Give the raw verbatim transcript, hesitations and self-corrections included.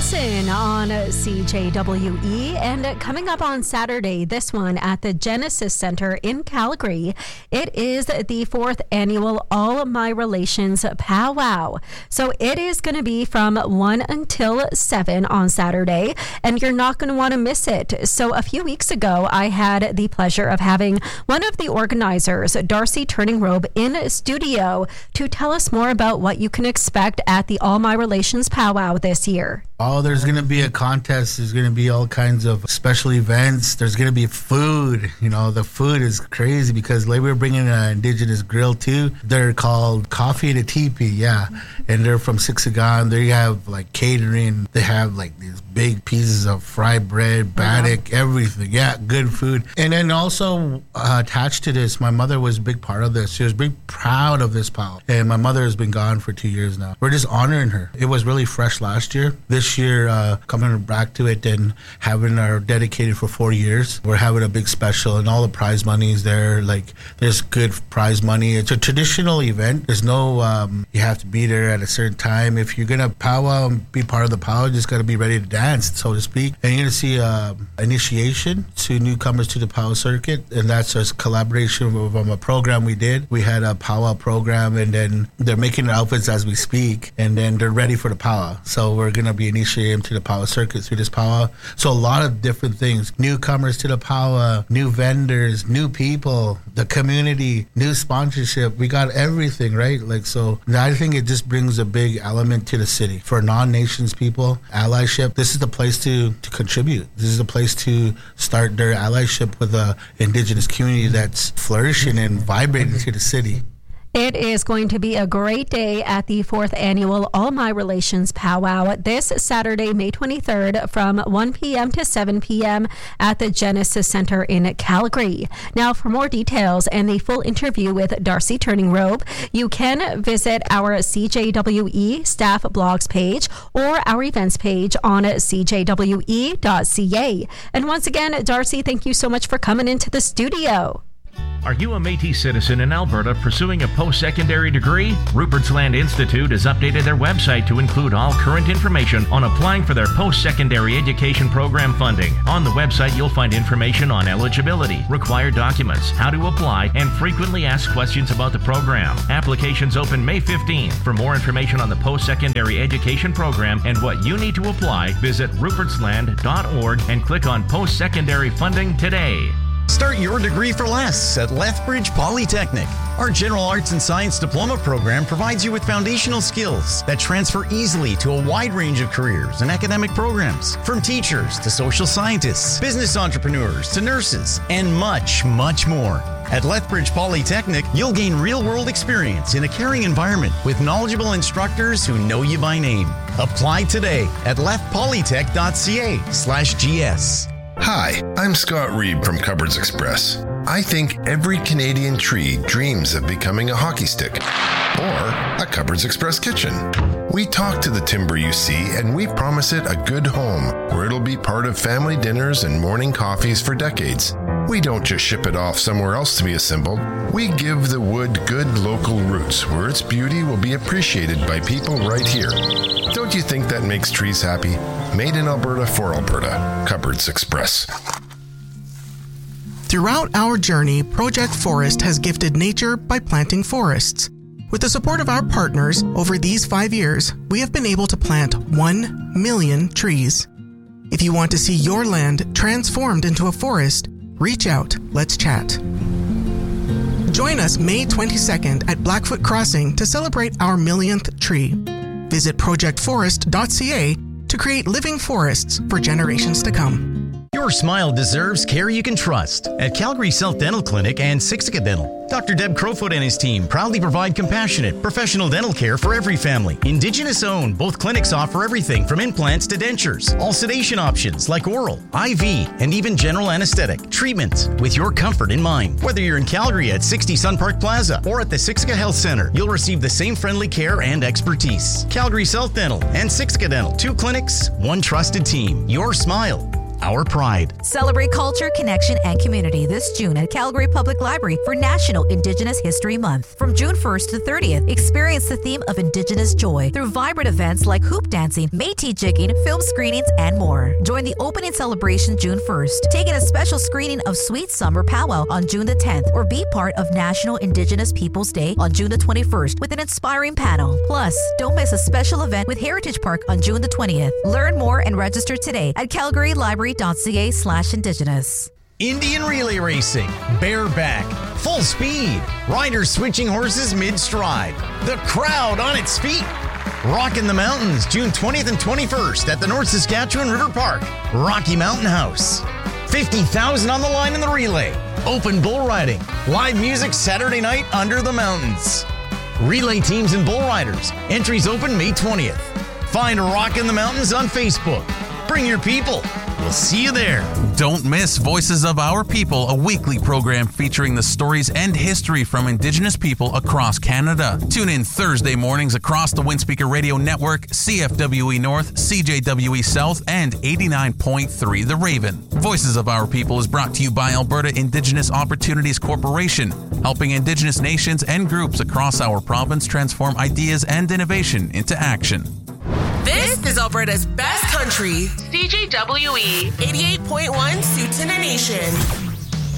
Citizen on C J W E, and coming up on Saturday, this one at the Genesis Center in Calgary, it is the fourth annual All My Relations Powwow. So it is going to be from one until seven on Saturday, and you're not going to want to miss it. So a few weeks ago, I had the pleasure of having one of the organizers, Darcy Turningrobe, in studio to tell us more about what you can expect at the All My Relations Powwow this year. Oh, there's going to be a contest. There's going to be all kinds of special events. There's going to be food. You know, the food is crazy because like we're bringing an indigenous grill too. They're called Coffee and a Teepee, yeah. And they're from Sixigan. They have like catering. They have like these big pieces of fried bread, bannock, everything. Yeah, good food. And then also uh, attached to this, my mother was a big part of this. She was big proud of this powwow. And my mother has been gone for two years now. We're just honoring her. It was really fresh last year. This year, uh, coming back to it and having our dedicated for four years, we're having a big special and all the prize money is there. Like, there's good prize money. It's a traditional event. There's no, um, you have to be there at a certain time. If you're going to powwow and be part of the powwow, you just got to be ready to dance, so to speak. And you're going to see uh, initiation to newcomers to the powwow circuit, and that's a collaboration with um, a program we did. We had a powwow program, and then they're making their outfits as we speak, and then they're ready for the powwow. So we're going to be initiating them to the powwow circuit through this powwow. So a lot of different things. Newcomers to the powwow, new vendors, new people, the community, new sponsorship. We got everything, right? Like, so I think it just brings a big element to the city. For non-nations people, allyship, this is the place to, to contribute. This is the place to start their allyship with the indigenous community that's flourishing and vibrating to the city. It is going to be a great day at the fourth annual All My Relations Powwow this Saturday, May twenty-third from one p.m. to seven p.m. at the Genesis Center in Calgary. Now, for more details and the full interview with Darcy Turningrobe, you can visit our C J W E staff blogs page or our events page on c j w e dot c a. And once again, Darcy, thank you so much for coming into the studio. Are you a Métis citizen in Alberta pursuing a post-secondary degree? Rupert's Land Institute has updated their website to include all current information on applying for their post-secondary education program funding. On the website, you'll find information on eligibility, required documents, how to apply, and frequently asked questions about the program. Applications open May fifteenth. For more information on the post-secondary education program and what you need to apply, visit ruperts land dot org and click on post-secondary funding today. Start your degree for less at Lethbridge Polytechnic. Our General Arts and Science Diploma program provides you with foundational skills that transfer easily to a wide range of careers and academic programs, from teachers to social scientists, business entrepreneurs to nurses, and much, much more. At Lethbridge Polytechnic, you'll gain real-world experience in a caring environment with knowledgeable instructors who know you by name. Apply today at lethpolytech dot c a slash g s. Hi, I'm Scott Reed from Cupboards Express. I think every Canadian tree dreams of becoming a hockey stick or a Cupboards Express kitchen. We talk to the timber you see and we promise it a good home where it'll be part of family dinners and morning coffees for decades. We don't just ship it off somewhere else to be assembled. We give the wood good local roots where its beauty will be appreciated by people right here. Don't you think that makes trees happy? Made in Alberta for Alberta. Cupboards Express. Throughout our journey, Project Forest has gifted nature by planting forests. With the support of our partners, over these five years, we have been able to plant one million trees. If you want to see your land transformed into a forest, reach out. Let's chat. Join us May twenty-second at Blackfoot Crossing to celebrate our millionth tree. Visit project forest dot c a to create living forests for generations to come. Your smile deserves care you can trust at Calgary South Dental Clinic and Sixiga Dental. Doctor Deb Crowfoot and his team proudly provide compassionate, professional dental care for every family. Indigenous owned, both clinics offer everything from implants to dentures. All sedation options like oral, I V, and even general anesthetic treatments with your comfort in mind. Whether you're in Calgary at sixty Sun Park Plaza or at the Sixiga Health Center, you'll receive the same friendly care and expertise. Calgary South Dental and Sixiga Dental, two clinics, one trusted team. Your smile, our pride. Celebrate culture, connection, and community this June at Calgary Public Library for National Indigenous History Month. From June first to thirtieth, experience the theme of Indigenous joy through vibrant events like hoop dancing, Métis jigging, film screenings, and more. Join the opening celebration June first. Take in a special screening of Sweet Summer Powwow on June the tenth, or be part of National Indigenous Peoples Day on June the twenty-first with an inspiring panel. Plus, don't miss a special event with Heritage Park on June the twentieth. Learn more and register today at calgarylibrary.ca slash indigenous. Indian relay racing, bareback, full speed, riders switching horses mid-stride, the crowd on its feet. Rockin' the Mountains, June twentieth and twenty-first at the North Saskatchewan River Park, Rocky Mountain House. fifty thousand on the line in the relay. Open bull riding, live music Saturday night under the mountains. Relay teams and bull riders. Entries open May twentieth. Find Rockin' the Mountains on Facebook. Bring your people. We'll see you there. Don't miss Voices of Our People, a weekly program featuring the stories and history from Indigenous people across Canada. Tune in Thursday mornings across the Windspeaker Radio Network, C F W E North, C J W E South, and eighty-nine point three The Raven. Voices of Our People is brought to you by Alberta Indigenous Opportunities Corporation, helping Indigenous nations and groups across our province transform ideas and innovation into action. This is Alberta's best country, C J W E eighty-eight point one Sioux Nation.